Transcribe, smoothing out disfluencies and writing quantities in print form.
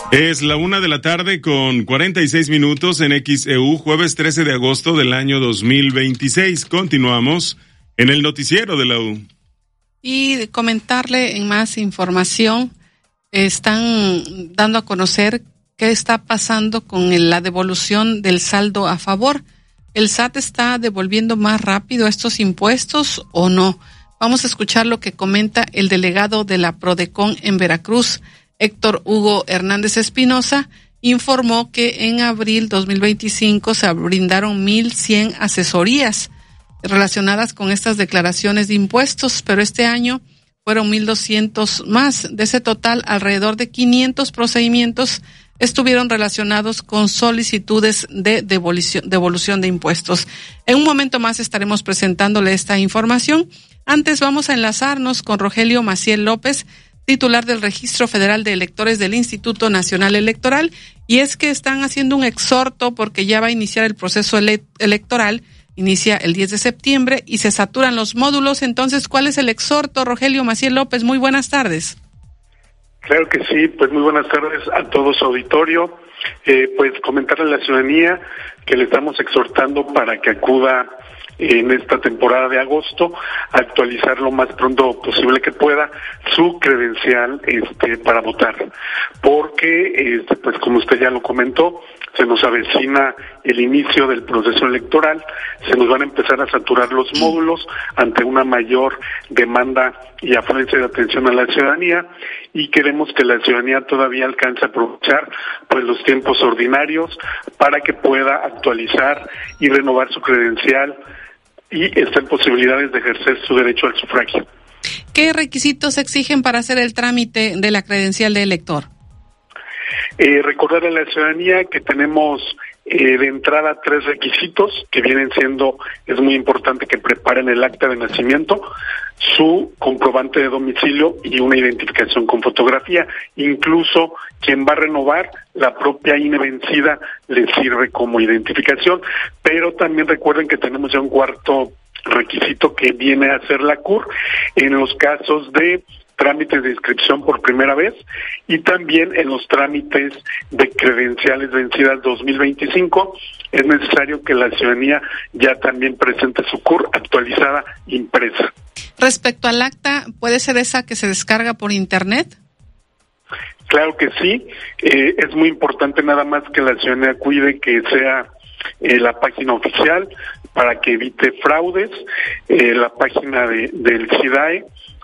Es la 1:46 p.m. en XEU, jueves 13 de agosto del año 2026. Continuamos en el noticiero de la U. Y comentarle en más información, están dando a conocer qué está pasando con la devolución del saldo a favor. ¿El SAT está devolviendo más rápido estos impuestos o no? Vamos a escuchar lo que comenta el delegado de la Prodecon en Veracruz, Héctor Hugo Hernández Espinosa. Informó que en abril 2025 se brindaron 1,100 asesorías relacionadas con estas declaraciones de impuestos, pero este año fueron 1,200 más. De ese total, alrededor de 500 procedimientos estuvieron relacionados con solicitudes de devolución de impuestos. En un momento más estaremos presentándole esta información. Antes vamos a enlazarnos con Rogelio Maciel López, titular del Registro Federal de Electores del Instituto Nacional Electoral, y es que están haciendo un exhorto porque ya va a iniciar el proceso electoral, inicia el 10 de septiembre y se saturan los módulos. Entonces, ¿cuál es el exhorto, Rogelio Maciel López? Muy buenas tardes. Claro que sí, pues muy buenas tardes a todo su auditorio. Pues comentarle a la ciudadanía que le estamos exhortando para que acuda en esta temporada de agosto a actualizar lo más pronto posible que pueda su credencial para votar, porque pues como usted ya lo comentó, se nos avecina el inicio del proceso electoral, se nos van a empezar a saturar los módulos ante una mayor demanda y afluencia de atención a la ciudadanía, y queremos que la ciudadanía todavía alcance a aprovechar pues los tiempos ordinarios para que pueda actualizar y renovar su credencial y está en posibilidades de ejercer su derecho al sufragio. ¿Qué requisitos exigen para hacer el trámite de la credencial de elector? Recordar a la ciudadanía que tenemos de entrada 3 requisitos que vienen siendo, es muy importante que preparen el acta de nacimiento, su comprobante de domicilio y una identificación con fotografía. Incluso quien va a renovar, la propia INE vencida le sirve como identificación, pero también recuerden que tenemos ya un cuarto requisito que viene a ser la CUR en los casos de trámites de inscripción por primera vez y también en los trámites de credenciales vencidas 2025 es necesario que la ciudadanía ya también presente su CUR actualizada impresa. Respecto al acta, ¿puede ser esa que se descarga por internet? Claro que sí, es muy importante nada más que la ciudadanía cuide que sea la página oficial para que evite fraudes, la página del SIDAE